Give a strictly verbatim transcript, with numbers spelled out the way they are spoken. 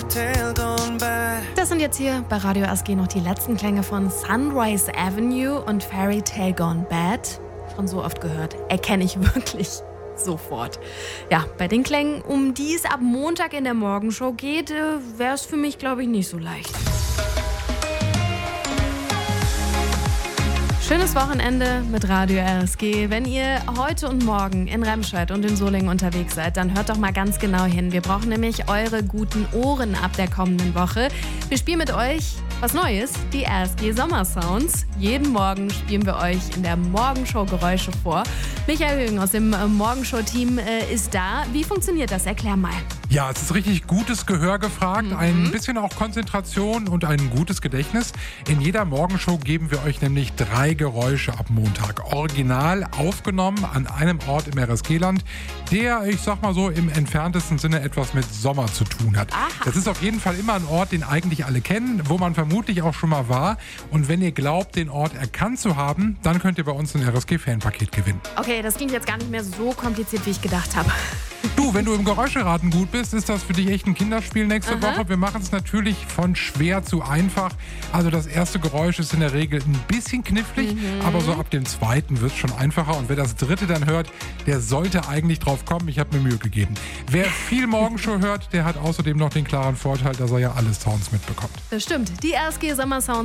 Tale gone bad. Das sind jetzt hier bei Radio S G noch die letzten Klänge von Sunrise Avenue und Fairy Tale Gone Bad. Schon so oft gehört, erkenne ich wirklich sofort. Ja, bei den Klängen, um die es ab Montag in der Morgenshow geht, wäre es für mich, glaube ich, nicht so leicht. Schönes Wochenende mit Radio R S G. Wenn ihr heute und morgen in Remscheid und in Solingen unterwegs seid, dann hört doch mal ganz genau hin. Wir brauchen nämlich eure guten Ohren ab der kommenden Woche. Wir spielen mit euch was Neues, die R S G Sommersounds. Jeden Morgen spielen wir euch in der Morgenshow Geräusche vor. Michael Högen aus dem Morgenshow-Team äh, ist da. Wie funktioniert das? Erklär mal. Ja, es ist richtig gutes Gehör gefragt, mhm. ein bisschen auch Konzentration und ein gutes Gedächtnis. In jeder Morgenshow geben wir euch nämlich drei Geräusche ab Montag. Original aufgenommen an einem Ort im R S G-Land, der, ich sag mal so, im entferntesten Sinne etwas mit Sommer zu tun hat. Aha. Das ist auf jeden Fall immer ein Ort, den eigentlich alle kennen, wo man vermutlich auch schon mal war. Und wenn ihr glaubt, den Ort erkannt zu haben, dann könnt ihr bei uns ein R S G-Fanpaket gewinnen. Okay, das klingt jetzt gar nicht mehr so kompliziert, wie ich gedacht habe. Du, wenn du im Geräuscheraten gut bist, ist das für dich echt ein Kinderspiel nächste Aha. Woche. Wir machen es natürlich von schwer zu einfach. Also das erste Geräusch ist in der Regel ein bisschen knifflig, Mhm. aber so ab dem zweiten wird es schon einfacher. Und wer das dritte dann hört, der sollte eigentlich drauf kommen. Ich habe mir Mühe gegeben. Wer viel Morgenshow hört, der hat außerdem noch den klaren Vorteil, dass er ja alle Sounds mitbekommt. Das stimmt. Die R S G Sommersounds